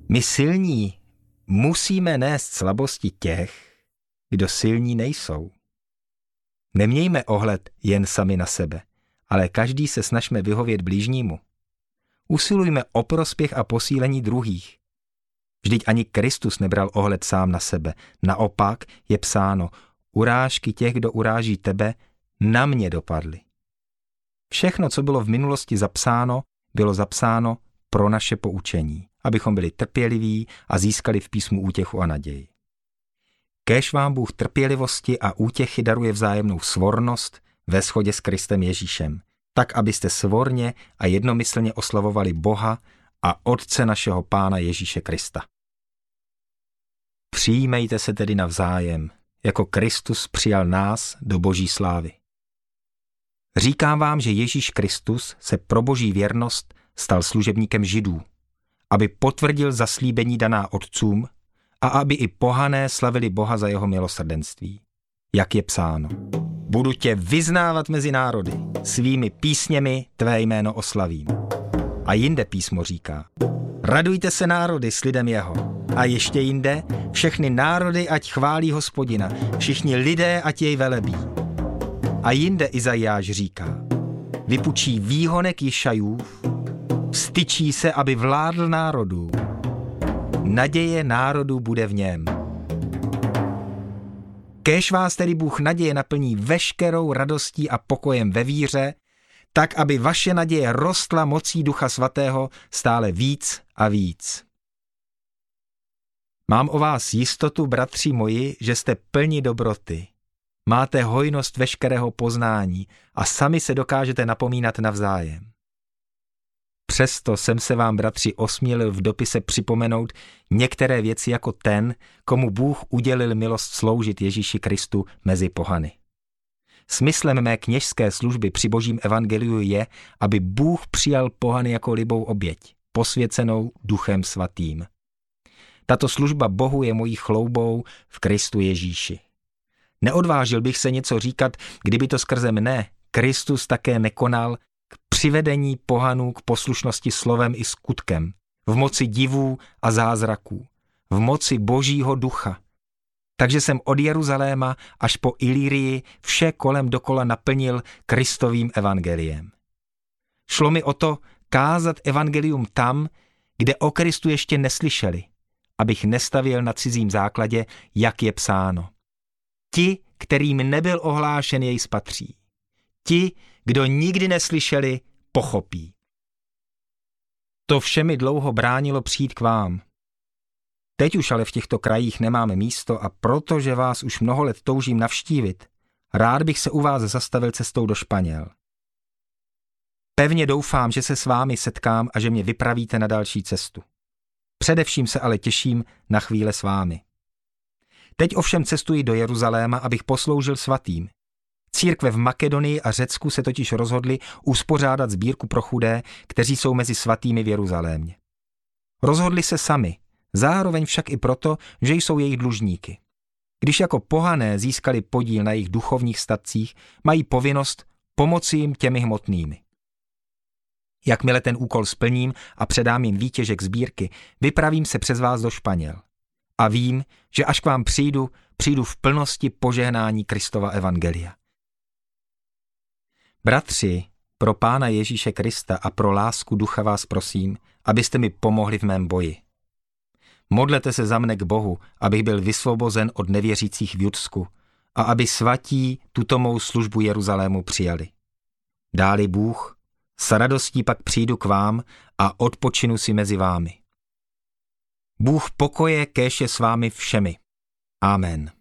My silní musíme nést slabosti těch, kdo silní nejsou. Nemějme ohled jen sami na sebe, ale každý se snažme vyhovět blížnímu. Usilujme o prospěch a posílení druhých. Vždyť ani Kristus nebral ohled sám na sebe. Naopak je psáno, urážky těch, kdo uráží tebe, na mě dopadly. Všechno, co bylo v minulosti zapsáno, bylo zapsáno pro naše poučení, abychom byli trpěliví a získali v písmu útěchu a naději. Kéž vám Bůh trpělivosti a útěchy daruje vzájemnou svornost ve shodě s Kristem Ježíšem, tak abyste svorně a jednomyslně oslavovali Boha a Otce našeho Pána Ježíše Krista. Přijímejte se tedy navzájem, jako Kristus přijal nás do Boží slávy. Říkám vám, že Ježíš Kristus se pro Boží věrnost stal služebníkem Židů, aby potvrdil zaslíbení daná otcům a aby i pohané slavili Boha za jeho milosrdenství. Jak je psáno, budu tě vyznávat mezi národy, svými písněmi tvé jméno oslavím. A jinde písmo říká, radujte se národy s lidem jeho. A ještě jinde, všechny národy ať chválí Hospodina, všichni lidé ať jej velebí. A jinde Izajáš říká, vypučí výhonek Jišajův, vztyčí se, aby vládl národů. Naděje národů bude v něm. Kéž vás tedy Bůh naděje naplní veškerou radostí a pokojem ve víře, tak, aby vaše naděje rostla mocí Ducha Svatého stále víc a víc. Mám o vás jistotu, bratři moji, že jste plni dobroty. Máte hojnost veškerého poznání a sami se dokážete napomínat navzájem. Přesto jsem se vám, bratři, osmělil v dopise připomenout některé věci jako ten, komu Bůh udělil milost sloužit Ježíši Kristu mezi pohany. Smyslem mé kněžské služby při Božím evangeliu je, aby Bůh přijal pohany jako libou oběť, posvěcenou Duchem Svatým. Tato služba Bohu je mojí chloubou v Kristu Ježíši. Neodvážil bych se něco říkat, kdyby to skrze mne Kristus také nekonal k přivedení pohanů k poslušnosti slovem i skutkem, v moci divů a zázraků, v moci Božího ducha. Takže jsem od Jeruzaléma až po Ilírii vše kolem dokola naplnil Kristovým evangeliem. Šlo mi o to kázat evangelium tam, kde o Kristu ještě neslyšeli, abych nestavěl na cizím základě, jak je psáno. Ti, kterým nebyl ohlášen, jej spatří. Ti, kdo nikdy neslyšeli, pochopí. To vše mi dlouho bránilo přijít k vám. Teď už ale v těchto krajích nemáme místo a protože vás už mnoho let toužím navštívit, rád bych se u vás zastavil cestou do Španěl. Pevně doufám, že se s vámi setkám a že mě vypravíte na další cestu. Především se ale těším na chvíle s vámi. Teď ovšem cestuji do Jeruzaléma, abych posloužil svatým. Církve v Makedonii a Řecku se totiž rozhodly uspořádat sbírku pro chudé, kteří jsou mezi svatými v Jeruzalémě. Rozhodli se sami, zároveň však i proto, že jsou jejich dlužníky. Když jako pohané získali podíl na jejich duchovních statcích, mají povinnost pomoci jim těmi hmotnými. Jakmile ten úkol splním a předám jim výtěžek sbírky, vypravím se přes vás do Španěl. A vím, že až k vám přijdu v plnosti požehnání Kristova evangelia. Bratři, pro Pána Ježíše Krista a pro lásku Ducha vás prosím, abyste mi pomohli v mém boji. Modlete se za mne k Bohu, abych byl vysvobozen od nevěřících v Judsku a aby svatí tuto mou službu Jeruzalému přijali. Dáli Bůh, s radostí pak přijdu k vám a odpočinu si mezi vámi. Bůh pokoje kéž je s vámi všemi. Amen.